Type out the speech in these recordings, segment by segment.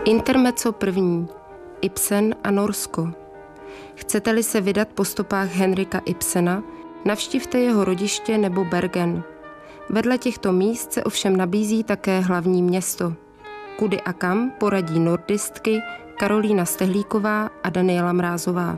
Intermezzo první. Ibsen a Norsko. Chcete-li se vydat po stopách Henrika Ibsena, navštivte jeho rodiště nebo Bergen. Vedle těchto míst se ovšem nabízí také hlavní město. Kudy a kam poradí nordistky Karolína Stehlíková a Daniela Mrázová.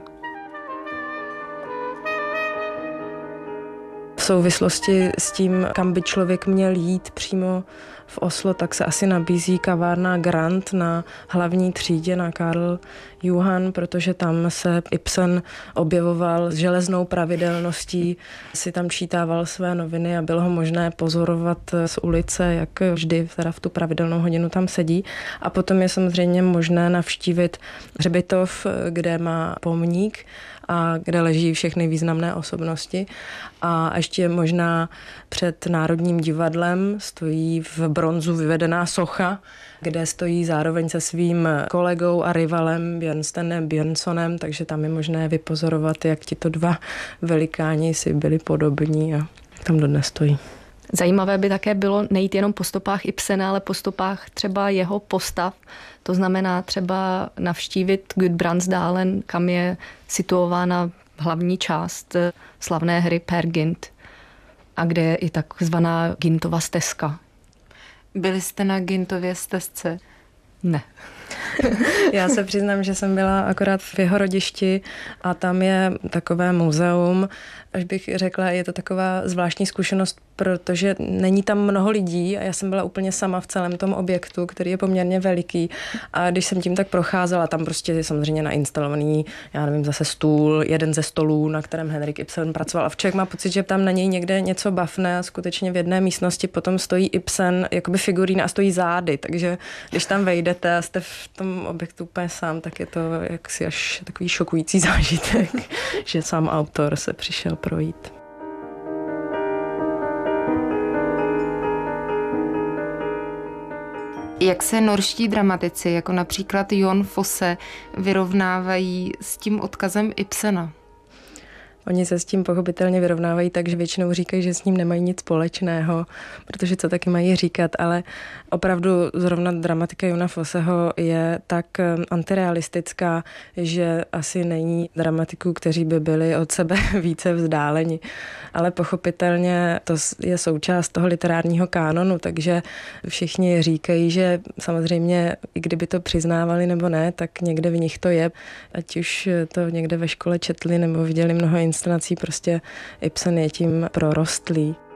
V souvislosti s tím, kam by člověk měl jít přímo v Oslo, tak se asi nabízí kavárna Grand na hlavní třídě na Karl Johan, protože tam se Ibsen objevoval s železnou pravidelností, si tam čítával své noviny a bylo ho možné pozorovat z ulice, jak vždy teda v tu pravidelnou hodinu tam sedí. A potom je samozřejmě možné navštívit hřbitov, kde má pomník a kde leží všechny významné osobnosti. A ještě možná před Národním divadlem stojí v bronzu vyvedená socha, kde stojí zároveň se svým kolegou a rivalem Bjørnstjenem Bjørnsonem, takže tam je možné vypozorovat, jak tito dva velikáni si byli podobní a tam dodnes stojí. Zajímavé by také bylo nejít jenom po stopách Ibsena, ale po stopách třeba jeho postav. To znamená třeba navštívit Gudbrandsdalen, kam je situována hlavní část slavné hry Peer Gynt a kde je i takzvaná Gyntova stezka. Byli jste na Gyntově stezce? Ne. Já se přiznám, že jsem byla akorát v jeho rodišti a tam je takové muzeum, až bych řekla, je to taková zvláštní zkušenost, protože není tam mnoho lidí a já jsem byla úplně sama v celém tom objektu, který je poměrně veliký a když jsem tím tak procházela, tam prostě je samozřejmě nainstalovaný, já nevím, zase stůl, jeden ze stolů, na kterém Henrik Ibsen pracoval a člověk má pocit, že tam na něj někde něco bafne a skutečně v jedné místnosti potom stojí Ibsen, jakoby figurína a stojí zády, takže když tam vejdete a jste v tom objektu úplně sám, tak je to jaksi až takový šokující zážitek, že sám autor se přišel projít. Jak se norští dramatici, jako například Jon Fosse, vyrovnávají s tím odkazem Ibsena? Oni se s tím pochopitelně vyrovnávají tak, že většinou říkají, že s ním nemají nic společného, protože co taky mají říkat, ale opravdu zrovna dramatika Jona Fosseho je tak antirealistická, že asi není dramatiků, kteří by byli od sebe více vzdáleni. Ale pochopitelně to je součást toho literárního kánonu, takže všichni říkají, že samozřejmě, i kdyby to přiznávali nebo ne, tak někde v nich to je. Ať už to někde ve škole četli nebo viděli mnoho inscenací, prostě Ibsen je tím prorostlý.